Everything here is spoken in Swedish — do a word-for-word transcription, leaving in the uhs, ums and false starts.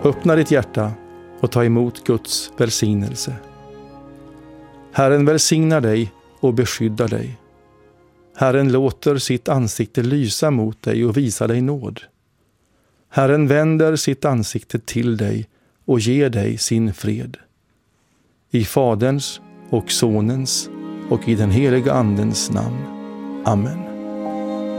Öppna ditt hjärta och ta emot Guds välsignelse. Herren välsignar dig och beskyddar dig. Herren låter sitt ansikte lysa mot dig och visa dig nåd. Herren vänder sitt ansikte till dig och ger dig sin fred. I Faderns och Sonens och i den heliga Andens namn. Amen.